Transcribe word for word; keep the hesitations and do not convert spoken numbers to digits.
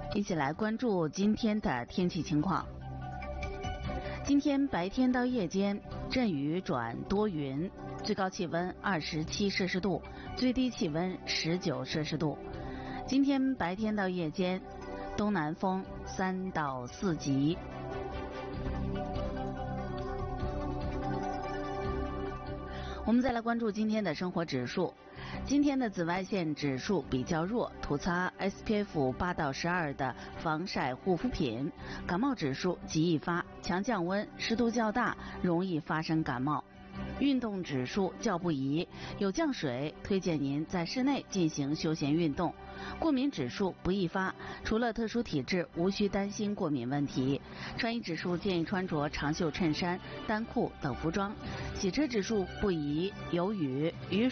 一起来关注今天的天气情况。今天白天到夜间阵雨转多云，最高气温二十七摄氏度，最低气温十九摄氏度。今天白天到夜间东南风三到四级。我们再来关注今天的生活指数。今天的紫外线指数比较弱，涂擦 S P F 八到十二的防晒护肤品。感冒指数极易发，强降温，湿度较大，容易发生感冒。运动指数较不宜，有降水，推荐您在室内进行休闲运动。过敏指数不易发，除了特殊体质，无需担心过敏问题。穿衣指数建议穿着长袖衬衫、单裤等服装。洗车指数不宜，有雨雨。